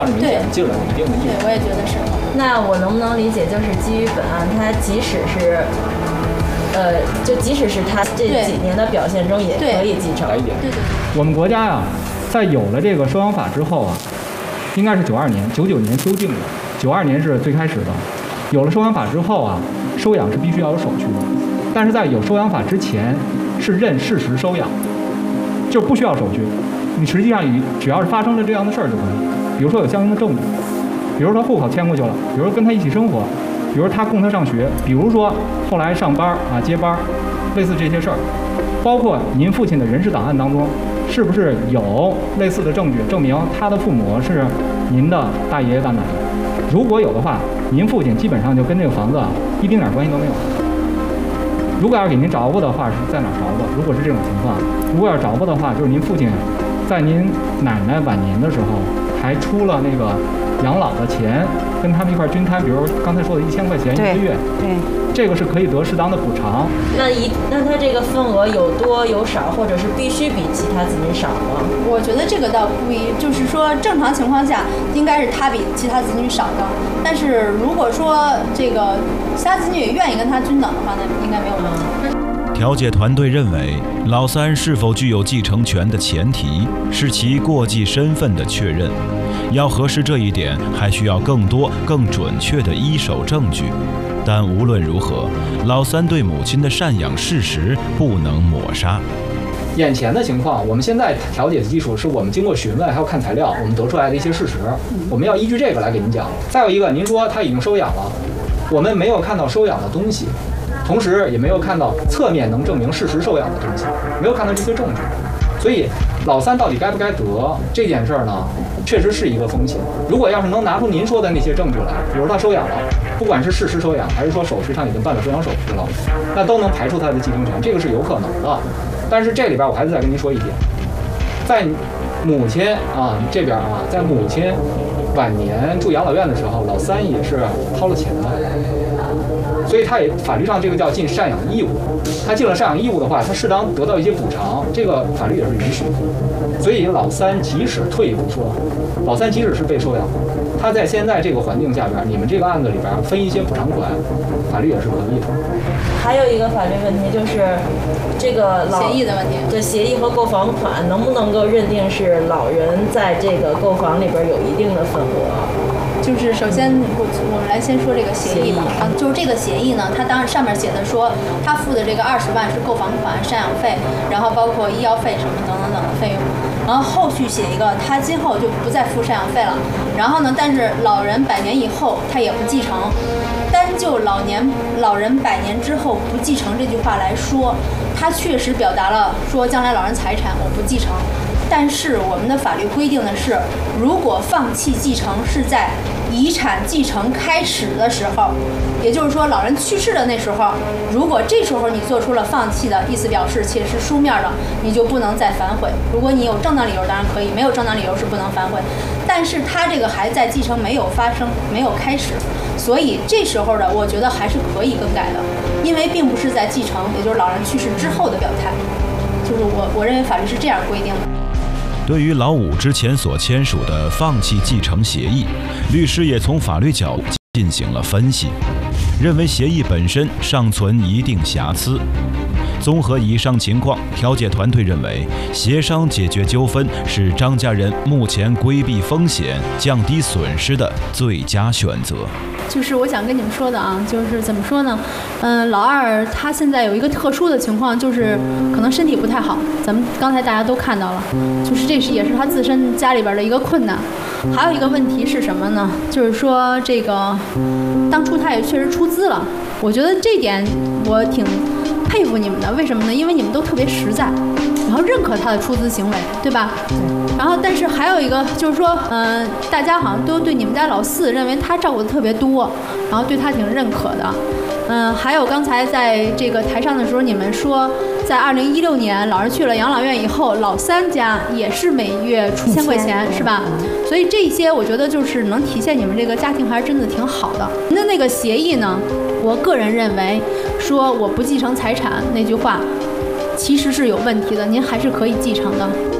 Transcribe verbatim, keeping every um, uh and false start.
明显尽了一定的义务。 对，我也觉得是。 那我能不能理解，就是基于本案，他即使是，呃，就即使是他这几年的表现中，也可以继承。 来一点。 对对对。 我们国家呀、啊，在有了这个收养法之后啊，应该是九二年、九九年修订的，九二年是最开始的。有了收养法之后啊，收养是必须要有手续的，但是在有收养法之前，是认事实收养，就不需要手续。你实际上以只要是发生了这样的事儿就可以，比如说有相应的证据，比如说户口迁过去了，比如说跟他一起生活，比如他供他上学，比如说后来上班啊接班，类似这些事儿，包括您父亲的人事档案当中，是不是有类似的证据证明他的父母是您的大爷爷大奶奶？如果有的话，您父亲基本上就跟这个房子啊一丁点关系都没有。如果要是给您着过的话，是在哪儿着过？如果是这种情况，如果要着过的话，就是您父亲在您奶奶晚年的时候还出了那个养老的钱，跟他们一块均摊，比如刚才说的一千块钱一个月， 对， 这个是可以得适当的补偿。 那一那他这个份额有多有少，或者是必须比其他子女少吗？ 我觉得这个倒不一，就是说正常情况下应该是他比其他子女少的，但是如果说这个其他子女也愿意跟他均等的话，那应该没有问题。 调解团队认为，老三是否具有继承权的前提是其过继身份的确认。要核实这一点，还需要更多、更准确的一手证据。但无论如何，老三对母亲的赡养事实不能抹杀。 眼前的情况，我们现在调解的基础是我们经过询问还有看材料，我们得出来的一些事实，我们要依据这个来给您讲。再有一个，您说他已经收养了，我们没有看到收养的东西，同时也没有看到侧面能证明事实收养的东西，没有看到这些证据，所以老三到底该不该得这件事儿呢，确实是一个风险。如果要是能拿出您说的那些证据来，比如他收养了，不管是事实收养还是说手续上已经办了收养手续了，那都能排除他的继承权，这个是有可能的。但是这里边我还是再跟您说一点，在母亲啊这边啊，在母亲晚年住养老院的时候，老三也是掏了钱的，所以他也法律上这个叫尽赡养义务。他尽了赡养义务的话，他适当得到一些补偿，这个法律也是允许的。所以老三即使退一步说，老三即使是被收养，他在现在这个环境下边，你们这个案子里边分一些补偿款，法律也是可以的。 还有一个法律问题就是这个老协议的问题， 对协议和购房款能不能够认定是老人在这个购房里边有一定的份额？ 就是首先我我们来先说这个协议吧，啊，就是这个协议呢，它当然上面写的说他付的这个二十万是购房款、赡养费，然后包括医药费什么等等等的费用，然后后续写一个他今后就不再付赡养费了，然后呢，但是老人百年以后他也不继承。单就老年老人百年之后不继承这句话来说，他确实表达了说将来老人财产我不继承。但是我们的法律规定的是，如果放弃继承是在遗产继承开始的时候，也就是说老人去世的那时候，如果这时候你做出了放弃的意思表示，且是书面的，你就不能再反悔。如果你有正当理由，当然可以；没有正当理由是不能反悔。但是他这个还在继承没有发生、没有开始，所以这时候的我觉得还是可以更改的，因为并不是在继承，也就是老人去世之后的表态。就是我我认为法律是这样规定的。 对于老五之前所签署的放弃继承协议，律师也从法律角度进行了分析，认为协议本身尚存一定瑕疵。综合以上情况，调解团队认为，协商解决纠纷是张家人目前规避风险、降低损失的最佳选择。 就是我想跟你们说的啊，就是怎么说呢？嗯，老二他现在有一个特殊的情况，就是可能身体不太好。咱们刚才大家都看到了，就是这是也是他自身家里边的一个困难。还有一个问题是什么呢？就是说这个当初他也确实出资了，我觉得这点我挺佩服你们的。为什么呢？因为你们都特别实在，然后认可他的出资行为，对吧？然后，但是还有一个就是说，嗯、呃，大家好像都对你们家老四认为他照顾的特别多，然后对他挺认可的。嗯、呃，还有刚才在这个台上的时候，你们说，在二零一六年老人去了养老院以后，老三家也是每月出千块钱，是吧？所以这些我觉得就是能体现你们这个家庭还是真的挺好的。那那个协议呢，我个人认为说我不继承财产那句话，其实是有问题的，您还是可以继承的。